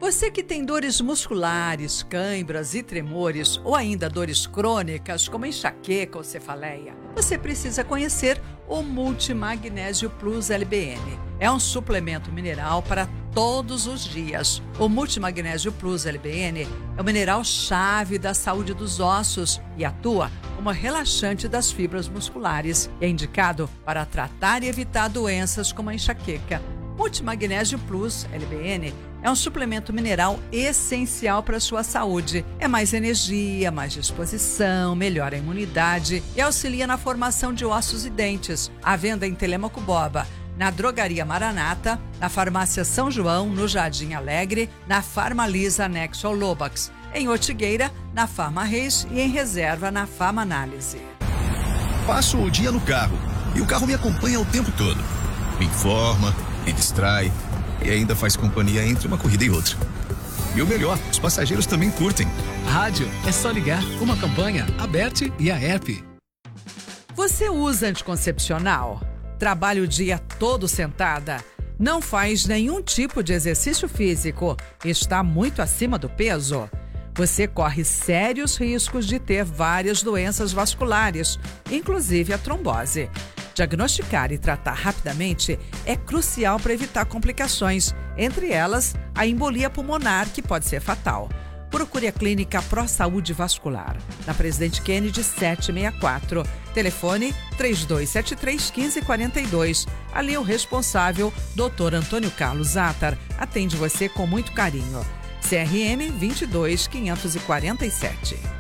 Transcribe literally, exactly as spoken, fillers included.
Você que tem dores musculares, cãibras e tremores ou ainda dores crônicas como enxaqueca ou cefaleia, você precisa conhecer o Multimagnésio Plus L B N. É um suplemento mineral para todos os dias. O Multimagnésio Plus L B N é o mineral-chave da saúde dos ossos e atua como relaxante das fibras musculares. É indicado para tratar e evitar doenças como a enxaqueca. Multimagnésio Plus L B N é um suplemento mineral essencial para a sua saúde. É mais energia, mais disposição, melhora a imunidade e auxilia na formação de ossos e dentes. À venda em Telêmaco Borba, na Drogaria Maranata, na Farmácia São João, no Jardim Alegre, na Farmalisa anexo ao Lobax, em Ortigueira, na Farma Reis e em Reserva, na Farma Análise. Passo o dia no carro e o carro me acompanha o tempo todo. Me informa, me distrai e ainda faz companhia entre uma corrida e outra. E o melhor, os passageiros também curtem. Rádio, é só ligar. Uma campanha, Aberte e a app. Você usa anticoncepcional? Trabalha o dia todo sentada? Não faz nenhum tipo de exercício físico? Está muito acima do peso? Você corre sérios riscos de ter várias doenças vasculares, inclusive a trombose. Diagnosticar e tratar rapidamente é crucial para evitar complicações, entre elas a embolia pulmonar, que pode ser fatal. Procure a Clínica Pro Saúde Vascular, na Presidente Kennedy setecentos e sessenta e quatro. Telefone três dois sete três, um cinco quatro dois. Ali o responsável, doutor Antônio Carlos Attar, atende você com muito carinho. C R M vinte e dois, quinhentos e quarenta e sete.